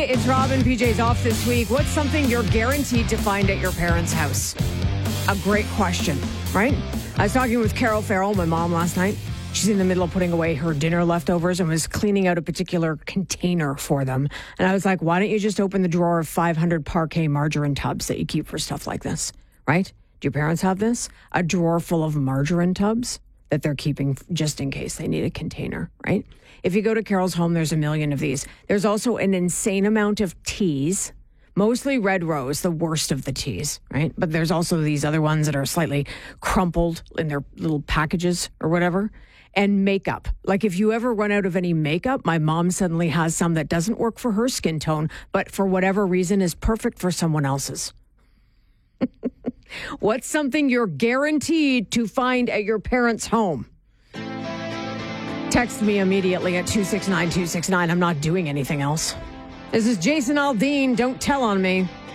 Hey, it's Robin. PJ's off this week. What's something you're guaranteed to find at your parents' house? A great question, right? I was talking with Carol Farrell, my mom, last night. She's in the middle of putting away her dinner leftovers and was cleaning out a particular container for them. And I was like, why don't you just open the drawer of 500 Parquet margarine tubs that you keep for stuff like this, right? Do your parents have this? A drawer full of margarine tubs that they're keeping just in case they need a container, right? If you go to Carol's home, there's a million of these. There's also an insane amount of teas, mostly Red Rose, the worst of the teas, right? But there's also these other ones that are slightly crumpled in their little packages or whatever. And makeup. Like if you ever run out of any makeup, my mom suddenly has some that doesn't work for her skin tone, but for whatever reason is perfect for someone else's. What's something you're guaranteed to find at your parents' home? Text me immediately at 269-269. I'm not doing anything else. This is Jason Aldean. Don't tell on me.